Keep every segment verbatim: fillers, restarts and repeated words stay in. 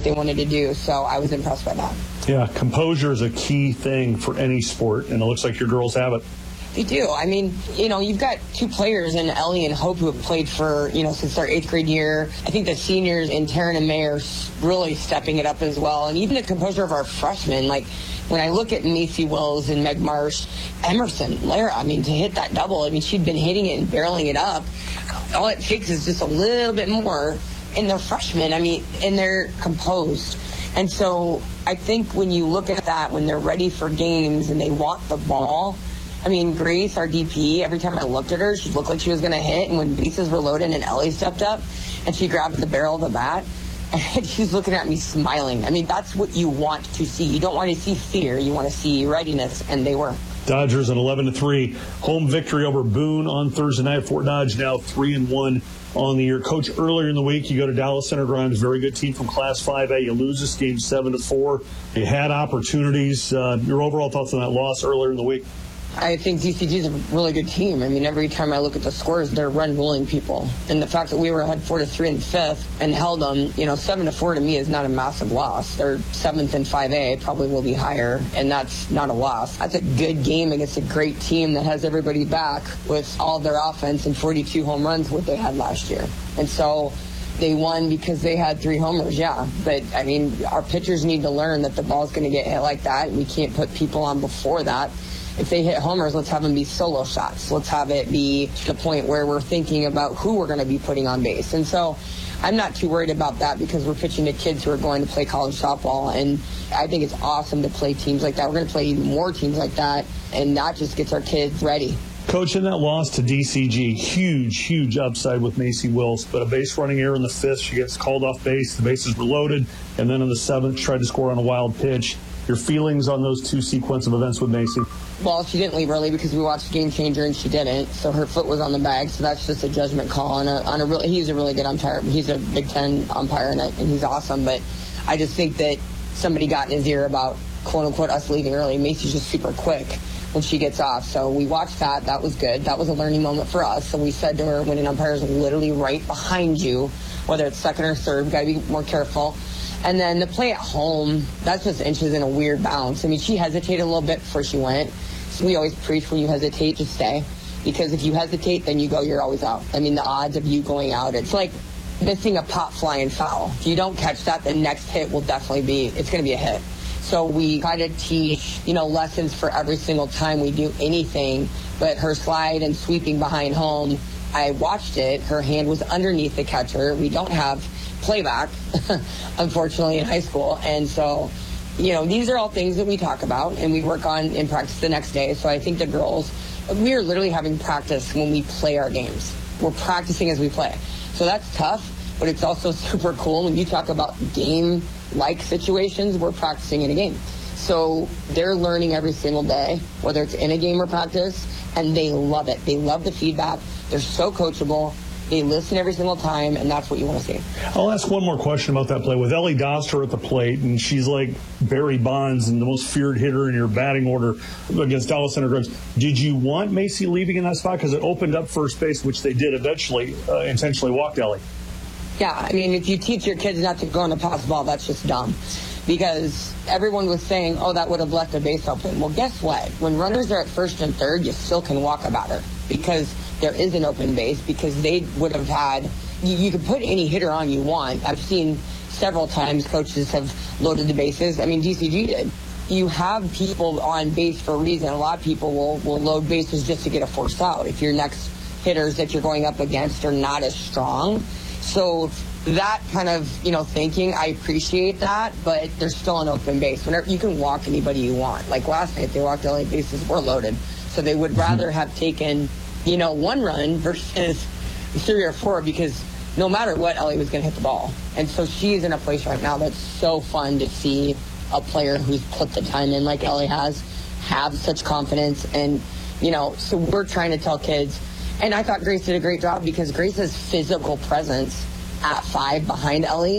they wanted to do. So I was impressed by that. Yeah, composure is a key thing for any sport, and it looks like your girls have it. They do. I mean, you know, you've got two players in Ellie and Hope who have played for, you know, since their eighth grade year. I think the seniors in Taryn and May are really stepping it up as well. And even the composure of our freshmen, like when I look at Macy Wills and Meg Marsh, Emerson, Lara, I mean, to hit that double, I mean, she'd been hitting it and barreling it up. All it takes is just a little bit more. And they're freshmen, I mean, and they're composed. And so I think when you look at that, when they're ready for games and they want the ball, I mean, Grace, our D P, every time I looked at her, she looked like she was going to hit. And when bases were loaded and Ellie stepped up and she grabbed the barrel of the bat, and she's looking at me smiling. I mean, that's what you want to see. You don't want to see fear. You want to see readiness, and they were. Dodgers an eleven to three home victory over Boone on Thursday night. Fort Dodge now three and one on the year. Coach, earlier in the week, you go to Dallas Center Grimes, very good team from Class five A. You lose this game seven to four. You had opportunities. Uh, your overall thoughts on that loss earlier in the week? I think D C G is a really good team. I mean, every time I look at the scores, they're run-ruling people. And the fact that we were ahead four to three in the fifth and held them, you know, seven to four to me is not a massive loss. They're seventh in five A, probably will be higher, and that's not a loss. That's a good game against a great team that has everybody back with all their offense and forty-two home runs, what they had last year. And so they won because they had three homers, yeah. But, I mean, our pitchers need to learn that the ball's going to get hit like that, and we can't put people on before that. If they hit homers, let's have them be solo shots. Let's have it be the point where we're thinking about who we're going to be putting on base. And so I'm not too worried about that because we're pitching to kids who are going to play college softball. And I think it's awesome to play teams like that. We're going to play even more teams like that, and that just gets our kids ready. Coach, in that loss to D C G, huge, huge upside with Macy Wills, but a base running error in the fifth. She gets called off base. The bases were loaded. And then in the seventh, tried to score on a wild pitch. Your feelings on those two sequence of events with Macy? Well, she didn't leave early because we watched Game Changer and she didn't. So her foot was on the bag. So that's just a judgment call on a on a really. He's a really good umpire. He's a Big Ten umpire and, and he's awesome. But I just think that somebody got in his ear about quote unquote us leaving early. Macy's just super quick when she gets off. So we watched that. That was good. That was a learning moment for us. So we said to her, when an umpire is literally right behind you, whether it's second or third, got to be more careful. And then the play at home, that's just inches in a weird bounce. I mean, she hesitated a little bit before she went. So we always preach when you hesitate, just stay. Because if you hesitate, then you go, you're always out. I mean, the odds of you going out, it's like missing a pop flying foul. If you don't catch that, the next hit will definitely be, it's going to be a hit. So we try to teach, you know, lessons for every single time we do anything. But her slide and sweeping behind home, I watched it. Her hand was underneath the catcher. We don't have playback, unfortunately, in high school. And so, you know, these are all things that we talk about and we work on in practice the next day. So I think the girls, we are literally having practice when we play our games. We're practicing as we play. So that's tough, but it's also super cool. When you talk about game-like situations, we're practicing in a game. So they're learning every single day, whether it's in a game or practice, and they love it. They love the feedback. They're so coachable. They listen every single time, and that's what you want to see. I'll ask one more question about that play. With Ellie Doster at the plate, and she's like Barry Bonds and the most feared hitter in your batting order against Dallas Center Grimes, did you want Macy leaving in that spot? Because it opened up first base, which they did eventually, uh, intentionally walked Ellie. Yeah, I mean, if you teach your kids not to go on a pass ball, that's just dumb. Because everyone was saying, oh, that would have left a base open. Well, guess what? When runners are at first and third, you still can walk a batter because there is an open base, because they would have had, you, you could put any hitter on you want. I've seen several times coaches have loaded the bases. I mean, D C G did. You have people on base for a reason. A lot of people will, will load bases just to get a force out if your next hitters that you're going up against are not as strong. So that kind of, you know, thinking, I appreciate that, but there's still an open base. Whenever you can walk anybody you want. Like last night, they walked L A bases were loaded. So they would rather have taken, you know, one run versus three or four, because no matter what, Ellie was going to hit the ball. And so she's in a place right now that's so fun to see a player who's put the time in like Ellie has, have such confidence. And, you know, so we're trying to tell kids. And I thought Grace did a great job, because Grace's physical presence at five behind Ellie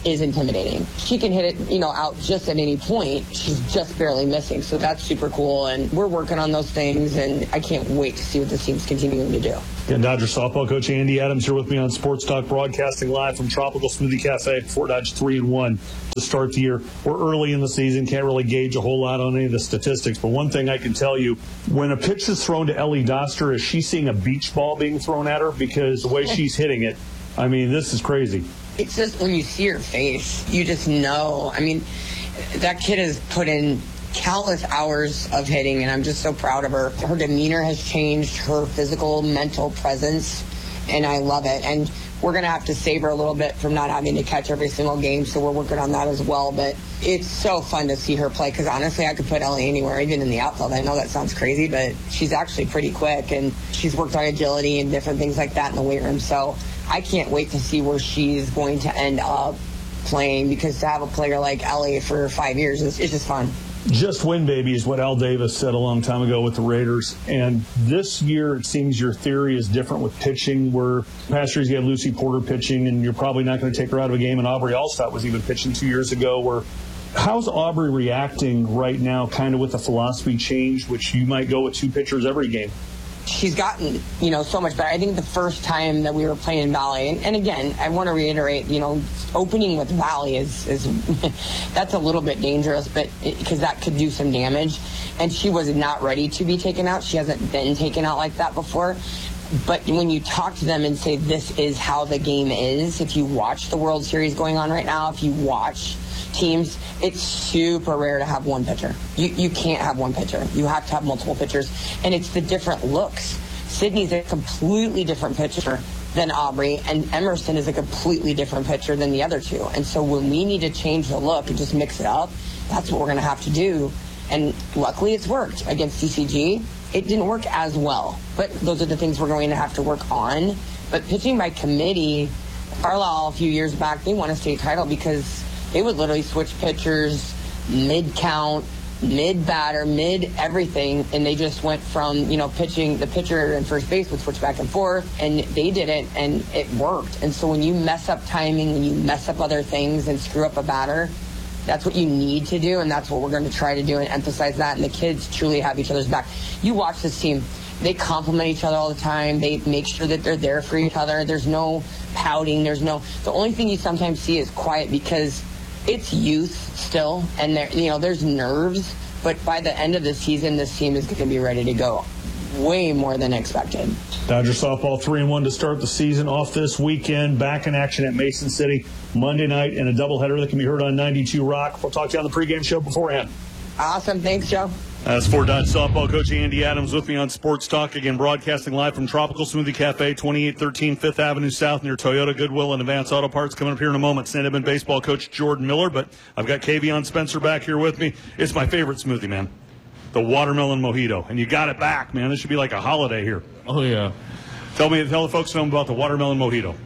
is intimidating. She can hit it, you know, out just at any point. She's just barely missing. So that's super cool. And we're working on those things, and I can't wait to see what this team's continuing to do. Again, Dodger softball coach Andy Adams here with me on Sports Talk, broadcasting live from Tropical Smoothie Cafe. Fort Dodge three and one to start the year. We're early in the season, can't really gauge a whole lot on any of the statistics. But one thing I can tell you, when a pitch is thrown to Ellie Doster, is she seeing a beach ball being thrown at her? Because the way she's hitting it, I mean, this is crazy. It's just when you see her face, you just know. I mean, that kid has put in countless hours of hitting, and I'm just so proud of her. Her demeanor has changed, her physical, mental presence, and I love it. And we're going to have to save her a little bit from not having to catch every single game, so we're working on that as well. But it's so fun to see her play, because honestly, I could put Ellie anywhere, even in the outfield. I know that sounds crazy, but she's actually pretty quick, and she's worked on agility and different things like that in the weight room. So I can't wait to see where she's going to end up playing, because to have a player like Ellie for five years is it's just fun. Just win, baby, is what Al Davis said a long time ago with the Raiders. And this year, it seems your theory is different with pitching, where past years you had Lucy Porter pitching, and you're probably not going to take her out of a game. And Aubrey Allstott was even pitching two years ago. Where how's Aubrey reacting right now, kind of with the philosophy change, which you might go with two pitchers every game? She's gotten, you know, so much better. I think the first time that we were playing Valley, and, and again, I want to reiterate, you know, opening with Valley is, is that's a little bit dangerous, but because that could do some damage. And she was not ready to be taken out. She hasn't been taken out like that before. But when you talk to them and say this is how the game is, if you watch the World Series going on right now, if you watch teams, it's super rare to have one pitcher. You you can't have one pitcher. You have to have multiple pitchers. And it's the different looks. Sydney's a completely different pitcher than Aubrey, and Emerson is a completely different pitcher than the other two. And so when we need to change the look and just mix it up, that's what we're going to have to do. And luckily it's worked against C C G. It didn't work as well, but those are the things we're going to have to work on. But pitching by committee, Carlisle a few years back, they won a state title because they would literally switch pitchers mid-count, mid-batter, mid-everything, and they just went from, you know, pitching, the pitcher and first base would switch back and forth, and they did it, and it worked. And so when you mess up timing, when you mess up other things and screw up a batter, that's what you need to do, and that's what we're going to try to do and emphasize that, and the kids truly have each other's back. You watch this team. They compliment each other all the time. They make sure that they're there for each other. There's no pouting. There's no – the only thing you sometimes see is quiet, because it's youth still, and there, you know, there's nerves. But by the end of the season, this team is going to be ready to go way more than expected. Dodger softball three and one to start the season off this weekend. Back in action at Mason City Monday night in a doubleheader that can be heard on ninety-two Rock. We'll talk to you on the pregame show beforehand. Awesome. Thanks, Joe. That's Fort Dodge softball coach Andy Adams with me on Sports Talk, again broadcasting live from Tropical Smoothie Cafe, twenty-eight thirteen Fifth Avenue South near Toyota, Goodwill, and Advance Auto Parts. Coming up here in a moment, Saint Edmund baseball coach Jordan Miller, but I've got Kavion Spencer back here with me. It's my favorite smoothie, man, the watermelon mojito, and you got it back, man. This should be like a holiday here. Oh, yeah. Tell me, tell the folks at home about the watermelon mojito.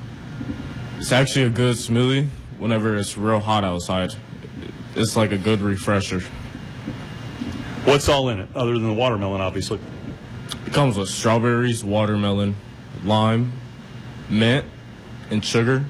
It's actually a good smoothie whenever it's real hot outside. It's like a good refresher. What's all in it, other than the watermelon, obviously? It comes with strawberries, watermelon, lime, mint, and sugar.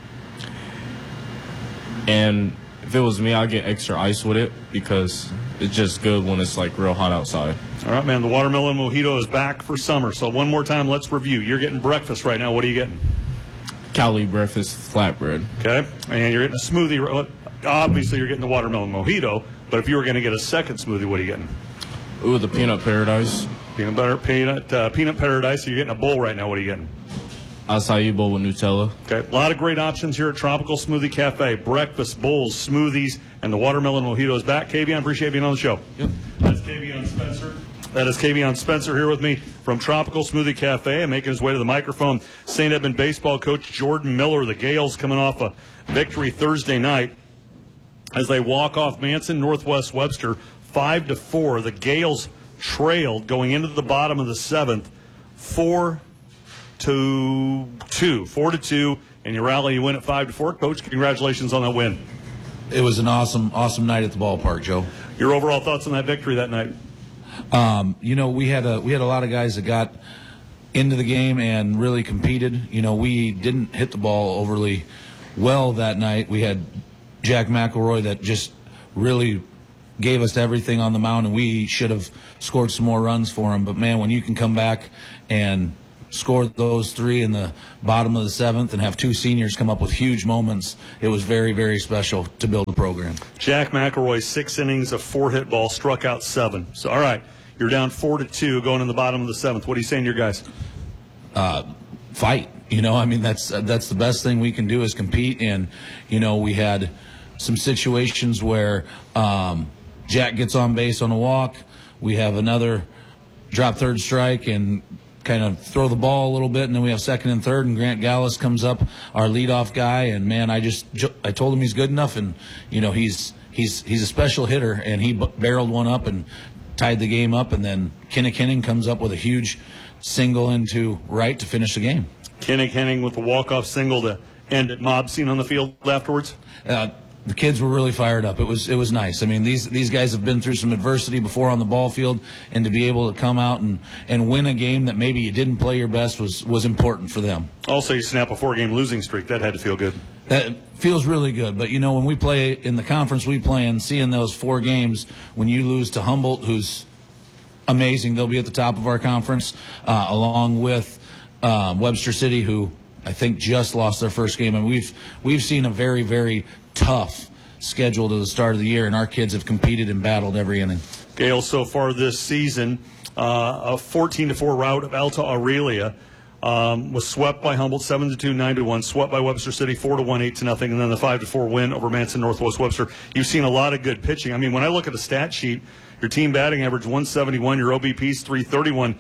And if it was me, I'd get extra ice with it because it's just good when it's like real hot outside. All right, man, the watermelon mojito is back for summer. So one more time, let's review. You're getting breakfast right now. What are you getting? Cali breakfast flatbread. Okay, and you're getting a smoothie. Obviously, you're getting the watermelon mojito, but if you were going to get a second smoothie, what are you getting? Ooh, the peanut paradise. Peanut butter, peanut, uh, peanut paradise. So you're getting a bowl right now. What are you getting? Acai bowl with Nutella. Okay, a lot of great options here at Tropical Smoothie Cafe. Breakfast, bowls, smoothies, and the watermelon mojito is back. Kavion, appreciate being on the show. Yep. That's Kavion Spencer. That is Kavion Spencer here with me from Tropical Smoothie Cafe, and making his way to the microphone, Saint Edmund baseball coach Jordan Miller. The Gales coming off a victory Thursday night as they walk off Manson Northwest Webster five to four. The Gales trailed going into the bottom of the seventh, four to two, four to two, and you rally, you win at five to four. Coach, congratulations on that win. It was an awesome, awesome night at the ballpark, Joe. Your overall thoughts on that victory that night? Um, you know, we had a we had a lot of guys that got into the game and really competed. You know, we didn't hit the ball overly well that night. We had Jack McElroy that just really gave us everything on the mound, and we should have scored some more runs for him. But, man, when you can come back and score those three in the bottom of the seventh and have two seniors come up with huge moments, it was very, very special to build a program. Jack McElroy, six innings of four-hit ball, struck out seven. So, all right, you're down four to two going in the bottom of the seventh. What are you saying to your guys? Uh, fight. You know, I mean, that's uh, that's the best thing we can do is compete. And, you know, we had some situations where um, Jack gets on base on a walk. We have another drop third strike and kind of throw the ball a little bit, and then we have second and third, and Grant Gallus comes up, our leadoff guy, and man, I just I told him he's good enough, and you know he's he's he's a special hitter, and he barreled one up and tied the game up, and then Kinnick Henning comes up with a huge single into right to finish the game. Kinnick Henning with a walk-off single to end it. Mob scene on the field afterwards? Uh, the kids were really fired up. It was it was nice. I mean, these these guys have been through some adversity before on the ball field, and to be able to come out and, and win a game that maybe you didn't play your best was, was important for them. Also, you snap a four-game losing streak. That had to feel good. That feels really good. But, you know, when we play in the conference we play in, seeing those four games, when you lose to Humboldt, who's amazing, they'll be at the top of our conference, uh, along with uh, Webster City, who I think just lost their first game. And we've we've seen a very, very tough schedule to the start of the year, and our kids have competed and battled every inning. Gale, so far this season, uh, a fourteen to four rout of Alta Aurelia um, was swept by Humboldt seven to two, nine to one, swept by Webster City four to one, eight to nothing, and then the five to four win over Manson Northwest Webster. You've seen a lot of good pitching. I mean, when I look at the stat sheet, your team batting average one seventy-one, your O B P's three thirty-one.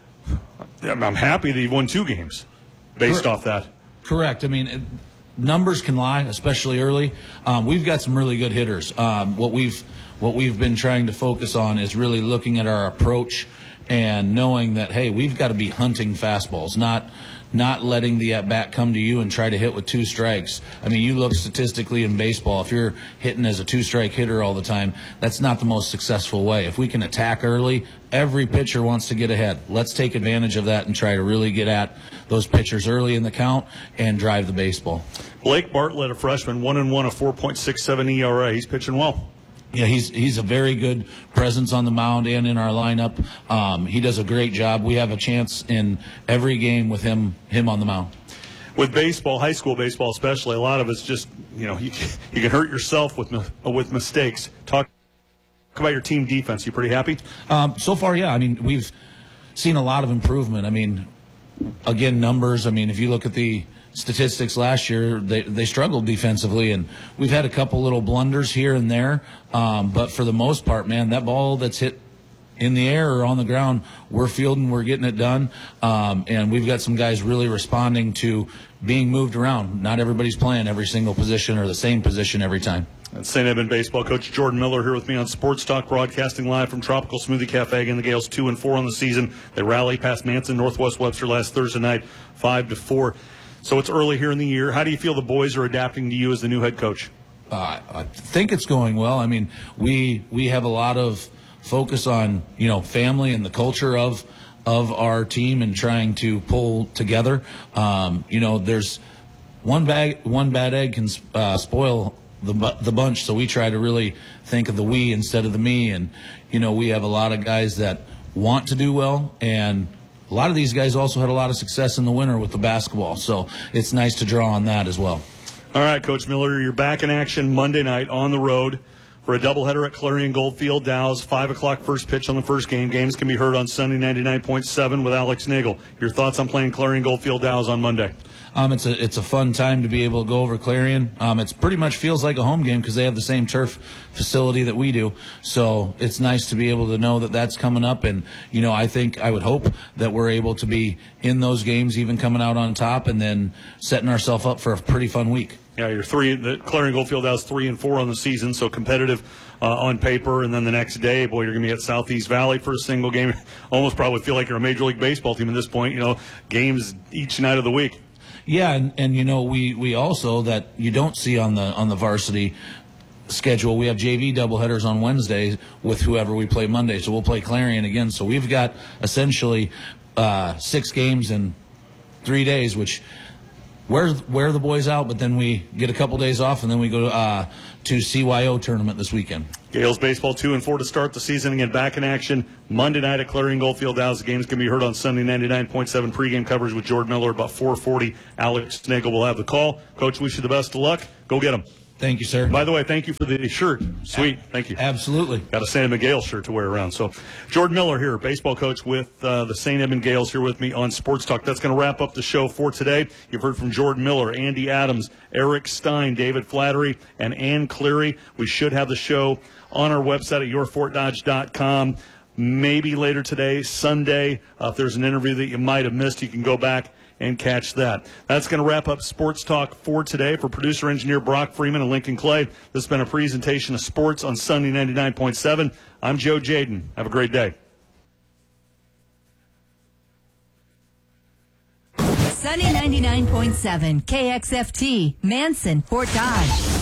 I'm happy that you've won two games based off that. Correct. I mean, it, numbers can lie, especially early. Um, we've got some really good hitters. Um, what we've what we've been trying to focus on is really looking at our approach and knowing that, hey, we've got to be hunting fastballs, not not letting the at-bat come to you and try to hit with two strikes. I mean, you look statistically in baseball, if you're hitting as a two-strike hitter all the time, that's not the most successful way. If we can attack early, every pitcher wants to get ahead. Let's take advantage of that and try to really get at those pitchers early in the count and drive the baseball. Blake Bartlett, a freshman, one and one, a four point six seven E R A. He's pitching well. Yeah, he's he's a very good presence on the mound and in our lineup. Um, he does a great job. We have a chance in every game with him him on the mound. With baseball, high school baseball especially, a lot of it's just, you know, you, you can hurt yourself with with mistakes. Talk about your team defense. You pretty happy? Um, so far, yeah. I mean, we've seen a lot of improvement. I mean, again, numbers. I mean, if you look at the statistics last year, they they struggled defensively, and we've had a couple little blunders here and there. Um, but for the most part, man, that ball that's hit in the air or on the ground, we're fielding, we're getting it done. Um, and we've got some guys really responding to being moved around. Not everybody's playing every single position or the same position every time. That's Saint Edmund baseball coach Jordan Miller here with me on Sports Talk, broadcasting live from Tropical Smoothie Cafe. Again, the Gales two and four on the season. They rallied past Manson Northwest Webster last Thursday night, five to four. So it's early here in the year. How do you feel the boys are adapting to you as the new head coach? Uh, I think it's going well. I mean, we we have a lot of focus on, you know, family and the culture of of our team and trying to pull together. Um, you know, there's one bag, one bad egg can uh, spoil the the bunch. So we try to really think of the we instead of the me. And you know, we have a lot of guys that want to do well, and a lot of these guys also had a lot of success in the winter with the basketball, so it's nice to draw on that as well. All right, Coach Miller, you're back in action Monday night on the road for a doubleheader at Clarion Goldfield Dows. five o'clock first pitch on the first game. Games can be heard on Sunday ninety-nine point seven with Alex Nagel. Your thoughts on playing Clarion Goldfield Dows on Monday? Um, it's a it's a fun time to be able to go over Clarion. Um, it's pretty much feels like a home game because they have the same turf facility that we do. So it's nice to be able to know that that's coming up. And, you know, I think I would hope that we're able to be in those games, even coming out on top and then setting ourselves up for a pretty fun week. Yeah, you're three. The Clarion Goldfield Dows three and four on the season, so competitive uh, on paper. And then the next day, boy, you're going to be at Southeast Valley for a single game. Almost probably feel like you're a Major League Baseball team at this point. You know, games each night of the week. Yeah, and, and you know, we, we also, that you don't see on the on the varsity schedule, we have J V doubleheaders on Wednesdays with whoever we play Monday. So we'll play Clarion again. So we've got essentially uh, six games in three days, which wear wear the boys out, but then we get a couple days off, and then we go uh, to C Y O tournament this weekend. Gales baseball two and four to start the season, again back in action Monday night at Clarion Goldfield Dallas. The game's going to be heard on Sunday. Ninety-nine point seven pregame coverage with Jordan Miller about four forty. Alex Nagel will have the call. Coach, wish you the best of luck. Go get them. Thank you, sir. By the way, thank you for the shirt. Sweet. Thank you. Absolutely. Got a Saint Edmund Gales shirt to wear around. So, Jordan Miller here, baseball coach with uh, the Saint Edmund Gales, here with me on Sports Talk. That's going to wrap up the show for today. You've heard from Jordan Miller, Andy Adams, Eric Stein, David Flattery, and Ann Cleary. We should have the show on our website at your fort dodge dot com. Maybe later today, Sunday. Uh, if there's an interview that you might have missed, you can go back and catch that. That's going to wrap up Sports Talk for today. For producer engineer Brock Freeman and Lincoln Clay, this has been a presentation of sports on Sunday ninety-nine point seven. I'm Joe Jaden. Have a great day. Sunny ninety-nine point seven, K X F T, Manson, Fort Dodge.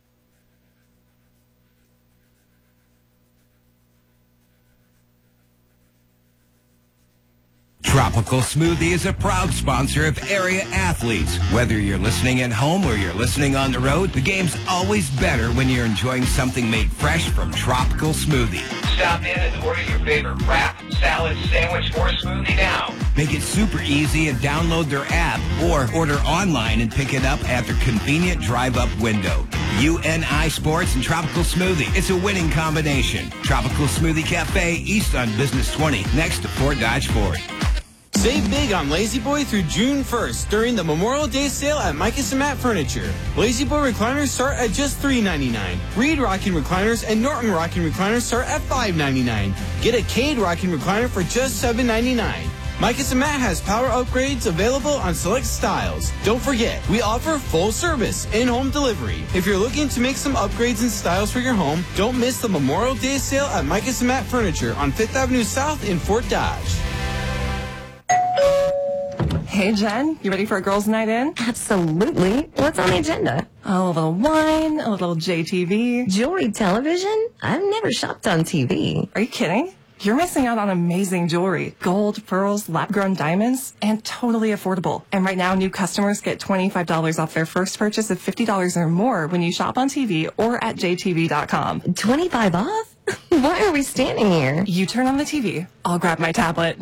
Tropical Smoothie is a proud sponsor of area athletes. Whether you're listening at home or you're listening on the road, the game's always better when you're enjoying something made fresh from Tropical Smoothie. Stop in and order your favorite wrap, salad, sandwich, or smoothie now. Make it super easy and download their app or order online and pick it up at their convenient drive-up window. U N I Sports and Tropical Smoothie. It's a winning combination. Tropical Smoothie Cafe, east on Business twenty, next to Fort Dodge Ford. Save big on Lazy Boy through June first during the Memorial Day sale at Micus and Matt Furniture. Lazy Boy recliners start at just three ninety-nine. Reed Rocking recliners and Norton Rocking recliners start at five ninety-nine. Get a Cade Rocking recliner for just seven ninety-nine. Micus and Matt has power upgrades available on select styles. Don't forget, we offer full service in-home delivery. If you're looking to make some upgrades and styles for your home, don't miss the Memorial Day sale at Micus and Matt Furniture on fifth Avenue South in Fort Dodge. Hey, Jen, you ready for a girls' night in? Absolutely. What's on the agenda? A little wine, a little J T V. Jewelry television? I've never shopped on T V. Are you kidding? You're missing out on amazing jewelry. Gold, pearls, lab-grown diamonds, and totally affordable. And right now, new customers get twenty-five dollars off their first purchase of fifty dollars or more when you shop on T V or at J T V dot com. twenty-five off? Why are we standing here? You turn on the T V. I'll grab my tablet.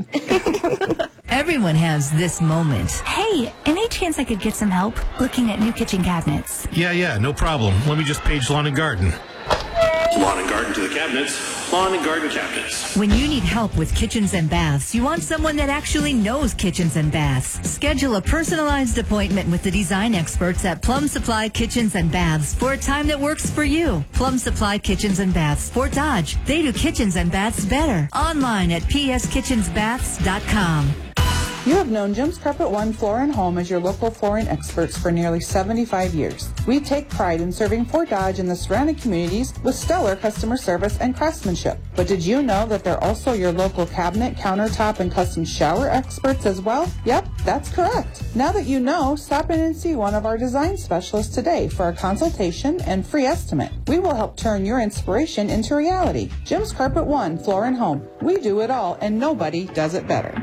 Everyone has this moment. Hey, any chance I could get some help looking at new kitchen cabinets? Yeah, yeah, no problem. Let me just page Lawn and Garden. Lawn and Garden to the cabinets. Lawn and Garden cabinets. When you need help with kitchens and baths, you want someone that actually knows kitchens and baths. Schedule a personalized appointment with the design experts at Plum Supply Kitchens and Baths for a time that works for you. Plum Supply Kitchens and Baths, Fort Dodge. They do kitchens and baths better. Online at p s kitchens baths dot com. You have known Jim's Carpet One Floor and Home as your local flooring experts for nearly seventy-five years. We take pride in serving Fort Dodge and the surrounding communities with stellar customer service and craftsmanship. But did you know that they're also your local cabinet, countertop, and custom shower experts as well? Yep, that's correct. Now that you know, stop in and see one of our design specialists today for a consultation and free estimate. We will help turn your inspiration into reality. Jim's Carpet One Floor and Home. We do it all, and nobody does it better.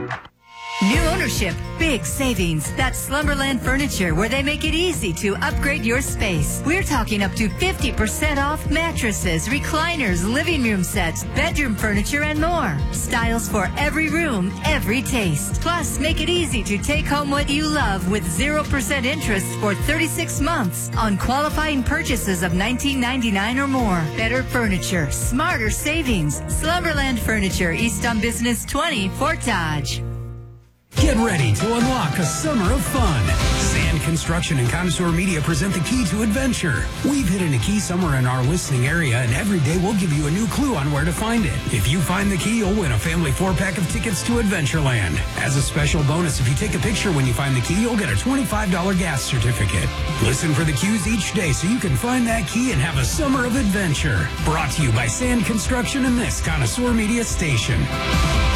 New ownership, big savings. That's Slumberland Furniture, where they make it easy to upgrade your space. We're talking up to fifty percent off mattresses, recliners, living room sets, bedroom furniture, and more. Styles for every room, every taste. Plus, make it easy to take home what you love with zero percent interest for thirty-six months on qualifying purchases of nineteen ninety-nine dollars or more. Better furniture, smarter savings. Slumberland Furniture, East on Business twenty, Fort Dodge. Get ready to unlock a summer of fun. Sand Construction and Connoisseur Media present the key to adventure. We've hidden a key somewhere in our listening area, and every day we'll give you a new clue on where to find it. If you find the key, you'll win a family four-pack of tickets to Adventureland. As a special bonus, if you take a picture when you find the key, you'll get a twenty-five dollars gas certificate. Listen for the cues each day so you can find that key and have a summer of adventure. Brought to you by Sand Construction and this Connoisseur Media station.